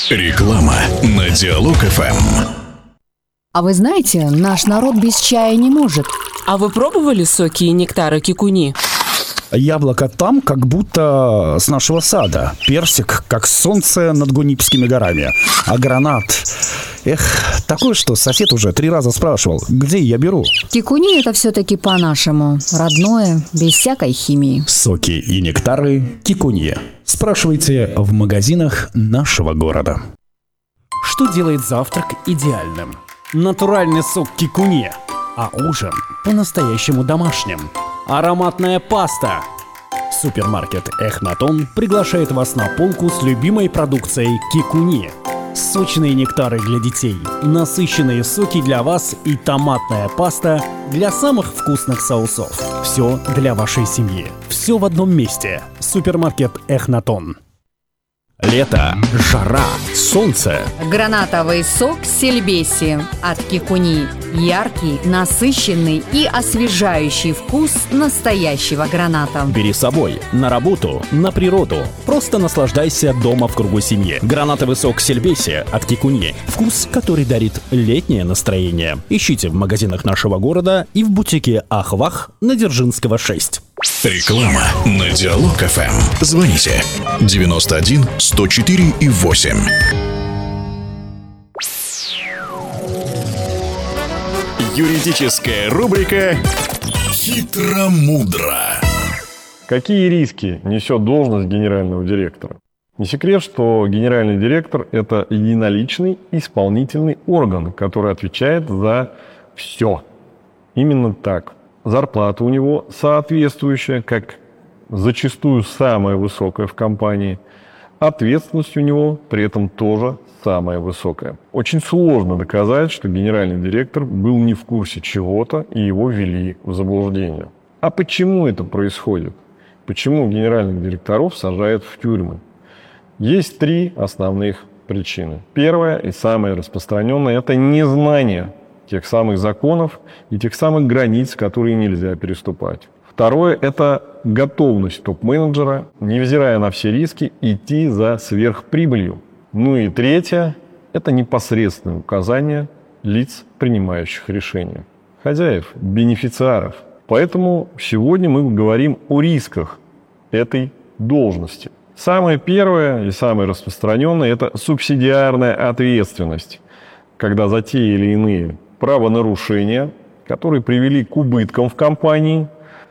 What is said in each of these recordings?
Реклама на Диалог ФМ. А вы знаете, наш народ без чая не может. А вы пробовали соки и нектары кикуни? Яблоко там, как будто с нашего сада. Персик, как солнце над Гунипскими горами. А гранат... такое, что сосед уже 3 раза спрашивал, где я беру. Кикуни — это все-таки по-нашему. Родное, без всякой химии. Соки и нектары Кикуни. Спрашивайте в магазинах нашего города. Что делает завтрак идеальным? Натуральный сок Кикуни. А ужин по-настоящему домашним. Ароматная паста. Супермаркет Эхнатон приглашает вас на полку с любимой продукцией Кикуни. Сочные нектары для детей, насыщенные соки для вас и томатная паста для самых вкусных соусов. Все для вашей семьи. Все в одном месте. Супермаркет Эхнатон. Лето, жара, солнце. Гранатовый сок Сельбеси от Кикуни. Яркий, насыщенный и освежающий вкус настоящего граната. Бери с собой на работу, на природу. Просто наслаждайся дома в кругу семьи. Гранатовый сок Сельбеси от Кикуни. Вкус, который дарит летнее настроение. Ищите в магазинах нашего города и в бутике Ахвах на Дзержинского 6. Реклама на Диалог ФМ. Звоните 91 104 и 8. Юридическая рубрика «Хитро-мудро». Какие риски несет должность генерального директора? Не секрет, что генеральный директор – это единоличный исполнительный орган, который отвечает за все. Именно так. Зарплата у него соответствующая, как зачастую самая высокая в компании. Ответственность у него при этом тоже самая высокая. Очень сложно доказать, что генеральный директор был не в курсе чего-то и его ввели в заблуждение. А почему это происходит? Почему генеральных директоров сажают в тюрьмы? Есть 3 основных причины. Первая и самая распространенная – это незнание тех самых законов и тех самых границ, которые нельзя переступать. Второе – это готовность топ-менеджера, невзирая на все риски, идти за сверхприбылью. Ну и третье – это непосредственное указание лиц, принимающих решения. Хозяев, бенефициаров. Поэтому сегодня мы говорим о рисках этой должности. Самое первое и самое распространенное – это субсидиарная ответственность, когда за те или иные правонарушения, которые привели к убыткам в компании,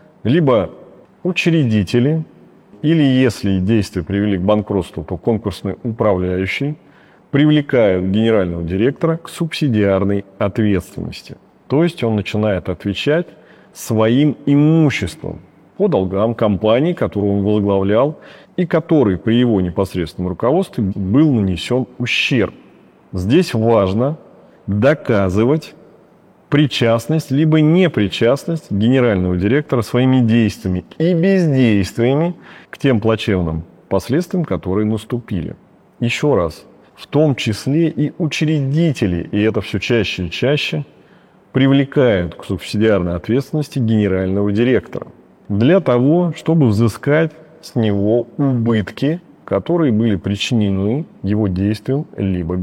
либо учредители, или если действия привели к банкротству, то конкурсный управляющий привлекают генерального директора к субсидиарной ответственности. То есть он начинает отвечать своим имуществом по долгам компании, которую он возглавлял, и который при его непосредственном руководстве был нанесен ущерб. Здесь важно доказывать причастность либо непричастность генерального директора своими действиями и бездействиями к тем плачевным последствиям, которые наступили. Еще раз, в том числе и учредители, и это все чаще и чаще, привлекают к субсидиарной ответственности генерального директора для того, чтобы взыскать с него убытки, которые были причинены его действием либо